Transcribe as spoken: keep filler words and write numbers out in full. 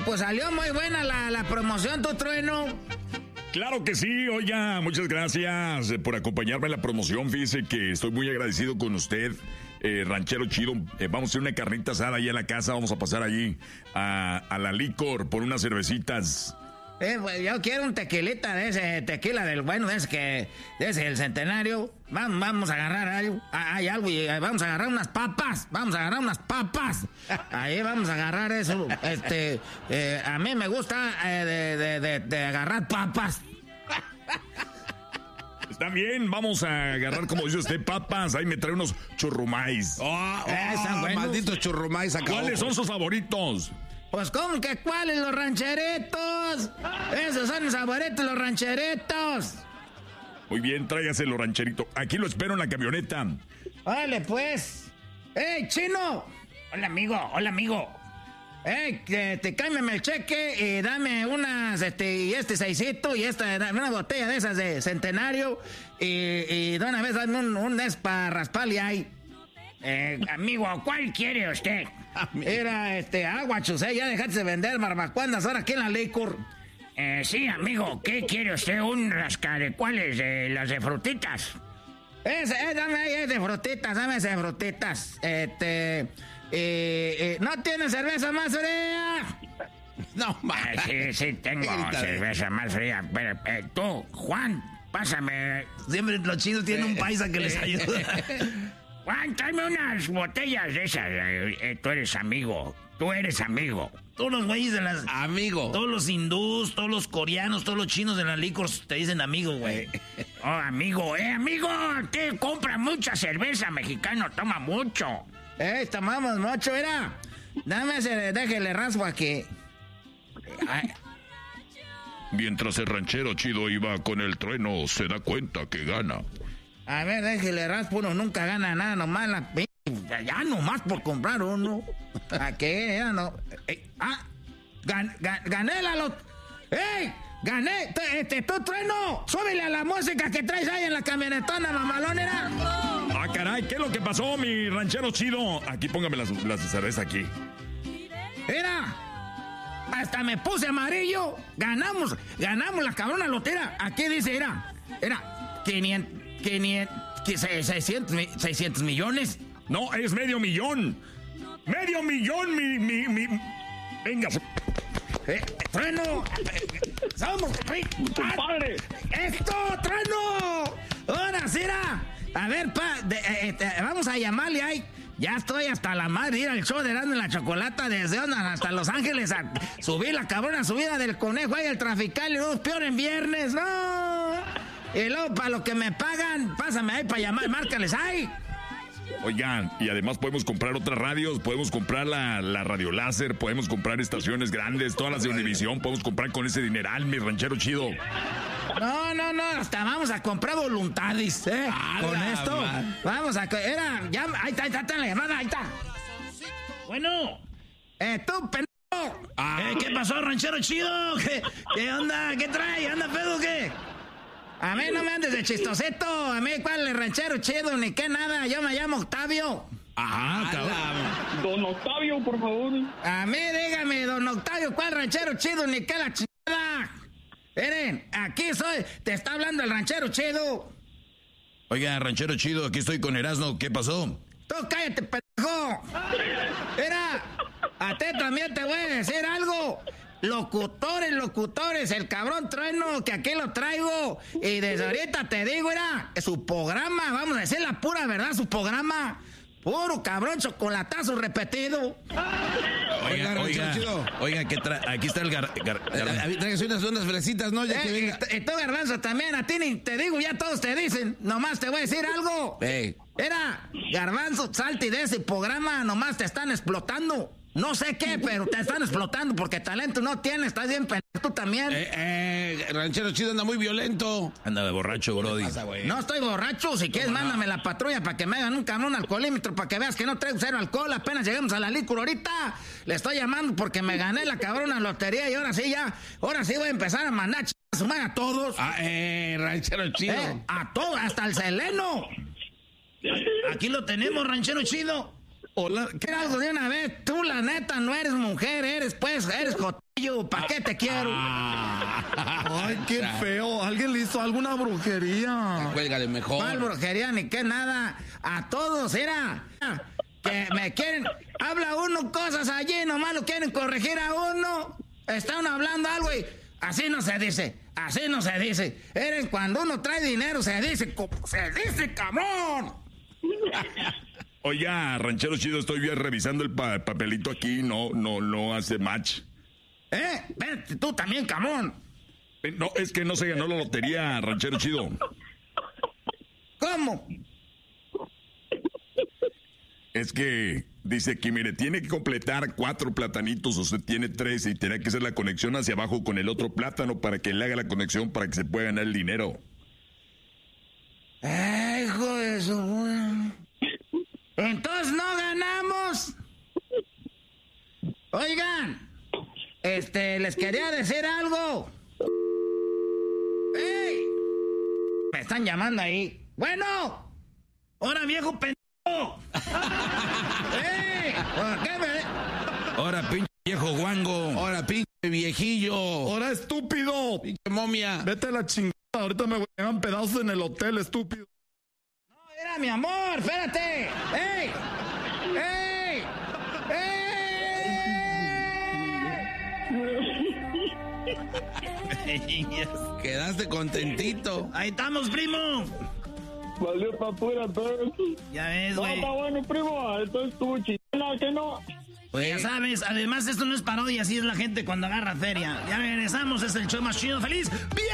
pues salió muy buena la, la promoción, tu Trueno. Claro que sí, oiga, muchas gracias por acompañarme en la promoción. Fíjese que estoy muy agradecido con usted, eh, ranchero chido. Eh, vamos a hacer una carnita asada ahí en la casa, vamos a pasar allí a, a la licor por unas cervecitas. Eh, pues yo quiero un tequilita de ese tequila del bueno, de ese que, de ese el centenario. Vamos, vamos a agarrar algo, hay algo y vamos a agarrar unas papas, vamos a agarrar unas papas. Ahí vamos a agarrar eso. Este, eh, a mí me gusta eh, de, de, de, de agarrar papas. Está bien, vamos a agarrar, como dice usted, papas. Ahí me trae unos churrumais. Oh, oh, eh, están buenos. Malditos churrumais acá. ¿Cuáles son sus favoritos? Pues, ¿cómo que cuáles? Los rancheritos. Esos son los favoritos, los rancheritos. Muy bien, tráigase los rancheritos. Aquí lo espero en la camioneta. Órale, pues. ¡Ey, chino! Hola, amigo, hola, amigo. ¡Ey, que te cámbiame el cheque y dame unas, este, y este seisito y esta, dame una botella de esas de centenario y, y de una vez dame un, un es para rasparle ahí. Eh, amigo, ¿cuál quiere usted? Era, este, agua, chusé, ya dejaste de vender barbacuandas ahora aquí en la licor. Eh, sí, amigo, ¿qué quiere usted? ¿Un rascare? ¿Cuáles? Eh, ¿Las de frutitas? Ese, eh, dame ahí, es de frutitas, dame ese de frutitas. Este, eh, eh, ¿no tiene cerveza más fría? No, eh, sí, sí, tengo cerveza más fría. Pero, eh, tú, Juan, pásame. Siempre los chinos tienen un paisa que les ayuda. Juan, tráeme unas botellas de esas. Eh, eh, tú eres amigo, tú eres amigo. Todos los güeyes de las... Amigo. Todos los hindús, todos los coreanos, todos los chinos de las licors te dicen amigo, güey. Oh, amigo, eh, amigo, te compra mucha cerveza, mexicano, toma mucho. Eh, tomamos mucho, mira. Dame ese, déjele raspo aquí. Ay. Mientras el ranchero chido iba con el trueno, se da cuenta que gana. A ver, déjele raspo, uno nunca gana nada, nomás la... Ya nomás por comprar uno. ¿A qué? Ya no. Eh, ah, gan, gan, gané la lot... ¡Ey! ¡Gané! Este, tú, Trueno, súbele a la música que traes ahí en la camionetona, mamalonera. Ah, caray, ¿qué es lo que pasó, mi ranchero chido? Aquí, póngame las, las de cerveza aquí. Mira, hasta me puse amarillo. Ganamos, ganamos la cabrona lotera. Aquí dice, era, era, quinientos, quinientos, seiscientos, seiscientos millones. No, es medio millón. Medio millón, mi, mi, mi. Venga. Eh, Trueno. Somos. ¡Compadre! ¡Esto, Trueno! Ahora sí, era. A ver, pa, de, eh, eh, vamos a llamarle ahí. Ya estoy hasta la madre ir al show de Erasmo y la Chocolata desde Onda hasta Los Ángeles a subir la cabrona subida del conejo ahí el trafical y dos peor en viernes, no. Y luego para lo que me pagan, pásame ahí para llamar, márcales ahí. Oigan, y además podemos comprar otras radios, podemos comprar la, la radio láser, podemos comprar estaciones grandes, todas las de Univisión, podemos comprar con ese dineral, mi ranchero chido. No, no, no, hasta vamos a comprar voluntades, ¿eh? Ah, con esto, man. Vamos a... Era, ya, ahí está, ahí está, la llamada, ahí está. Bueno. Eh, tú, pendejo. Ah. Eh, ¿qué pasó, ranchero chido? ¿Qué, qué onda? ¿Qué trae? ¿Anda pedo o qué? A mí no me andes de chistosito. A mí, ¿cuál es ranchero chido? Ni qué nada. Yo me llamo Octavio. Ajá, cabrón. Don Octavio, por favor. A mí, dígame, don Octavio, ¿cuál ranchero chido? Ni qué la chingada. Miren, aquí soy. Te está hablando el ranchero chido. Oiga, ranchero chido, aquí estoy con Erasmo. ¿Qué pasó? Tú cállate, pendejo. Mira, a ti también te voy a decir algo. Locutores, locutores, el cabrón Trueno, que aquí lo traigo. Y desde ahorita te digo, era su programa, vamos a decir la pura verdad, su programa. Puro cabrón chocolatazo repetido. Oiga, oiga, oiga, que tra aquí está el gar... gar, gar tráigase unas, unas fresitas, ¿no? Ya eh, que venga. Y, y tú, Garbanzo, también, a ti ni te digo, ya todos te dicen. Nomás te voy a decir algo. Hey. Era, Garbanzo, salte de ese programa, nomás te están explotando. No sé qué, pero te están explotando porque talento no tienes, estás bien pendejo tú también. Eh, eh, ranchero chido anda muy violento. Anda de borracho, Brody. Pasa, no estoy borracho, si quieres, no, mándame no. la patrulla para que me hagan un cabrón alcoholímetro para que veas que no traigo cero alcohol. Apenas llegamos a la licor ahorita. Le estoy llamando porque me gané la cabrona lotería y ahora sí ya, ahora sí voy a empezar a mandar ch... a sumar a todos. Ah, eh, ranchero chido. Eh, a todos, hasta el Seleno. Aquí lo tenemos, ranchero chido. Hola, ¿qué algo de una vez? Tú, la neta. neta no eres mujer, eres pues, eres jotillo, ¿para qué te quiero? Ay, qué feo. Alguien le hizo alguna brujería. Cuélgale mejor. ¿Cuál brujería ni qué nada? A todos, era que me quieren, habla uno cosas allí, nomás lo quieren corregir a uno. Está uno hablando algo y así no se dice, así no se dice. Eres cuando uno trae dinero se dice, como se dice, cabrón. Oiga, ranchero chido, estoy bien revisando el pa- papelito aquí, no, no, no hace match. ¿Eh? Vete tú también, cabrón. Eh, No, es que no se ganó la lotería, ranchero chido. ¿Cómo? Es que dice que, mire, tiene que completar cuatro platanitos, usted tiene tres y tiene que hacer la conexión hacia abajo con el otro plátano para que le haga la conexión para que se pueda ganar el dinero. Ay, hijo de su... Entonces no ganamos. Oigan, este, les quería decir algo. ¡Ey! Me están llamando ahí. Bueno. ¡Ahora, viejo pendejo! ¡Ey! ¿Por qué me...? ¡Ahora, pinche viejo guango! Ahora, pinche viejillo. Ahora, estúpido. Pinche momia. Vete a la chingada. Ahorita me llegan pedazos en el hotel, estúpido. No, era mi amor, espérate. ¡Ey! ¡Ey! ¡Ey! Quedaste contentito. ¡Ahí estamos, primo! Valió pa' pura todo. Ya ves, No, güey. está bueno, primo. Entonces estuvo chingona, ¿que no? Pues ya sabes, además esto no es parodia, así es la gente cuando agarra feria. Ya regresamos, es el show más chido. ¡Feliz!